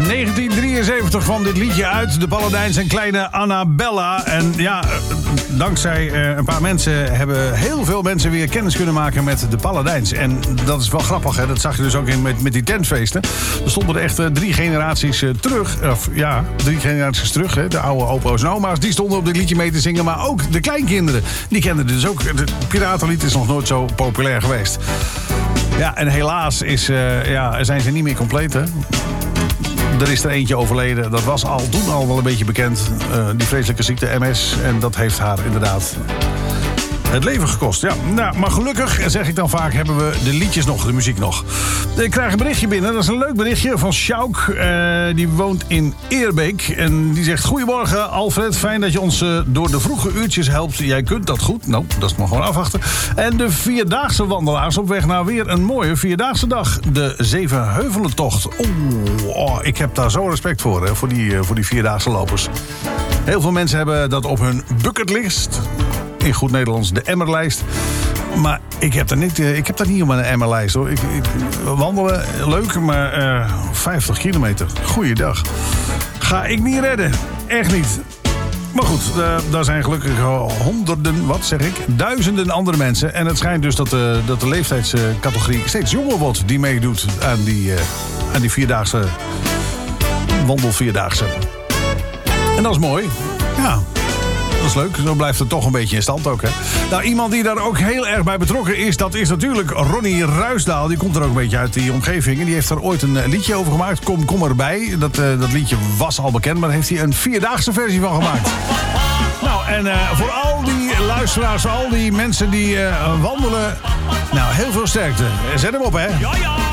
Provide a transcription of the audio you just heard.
1973 kwam dit liedje uit. De Paladijns en kleine Annabella. En ja, dankzij een paar mensen hebben heel veel mensen weer kennis kunnen maken met de Paladijns. En dat is wel grappig, hè? Dat zag je dus ook met die tentfeesten. Er stonden er echt 3 generaties terug. Of ja, 3 generaties terug. Hè? De oude opa's en oma's, die stonden op dit liedje mee te zingen. Maar ook de kleinkinderen, die kenden dus ook. Het piratenlied is nog nooit zo populair geweest. Ja, en helaas zijn ze niet meer compleet, hè? Er is er eentje overleden. Dat was toen al wel een beetje bekend. Die vreselijke ziekte MS. En dat heeft haar inderdaad het leven gekost. Ja, nou, maar gelukkig, zeg ik dan vaak, hebben we de liedjes nog, de muziek nog. Ik krijg een berichtje binnen. Dat is een leuk berichtje van Sjouk. Die woont in Eerbeek. En die zegt: goedemorgen Alfred, fijn dat je ons door de vroege uurtjes helpt. Jij kunt dat goed. Nou, dat is maar gewoon afwachten. En de vierdaagse wandelaars op weg naar weer een mooie vierdaagse dag. De Zevenheuvelentocht. Ik heb daar zo respect voor, hè, voor die vierdaagse lopers. Heel veel mensen hebben dat op hun bucketlist. In goed Nederlands de emmerlijst. Maar ik heb dat niet op mijn emmerlijst, hoor. Wandelen, leuk, maar 50 kilometer. Goeiedag. Ga ik niet redden. Echt niet. Maar goed, daar zijn gelukkig duizenden andere mensen. En het schijnt dus dat de leeftijdscategorie steeds jonger wordt die meedoet aan die vierdaagse wandelvierdaagse. En dat is mooi. Ja. Dat is leuk, zo blijft het toch een beetje in stand ook, hè. Nou, iemand die daar ook heel erg bij betrokken is, dat is natuurlijk Ronnie Ruisdaal. Die komt er ook een beetje uit die omgeving. En die heeft er ooit een liedje over gemaakt. Kom erbij. Dat liedje was al bekend, maar daar heeft hij een vierdaagse versie van gemaakt. Nou, en voor al die luisteraars, voor al die mensen die wandelen, nou, heel veel sterkte. Zet hem op, hè. Ja, ja.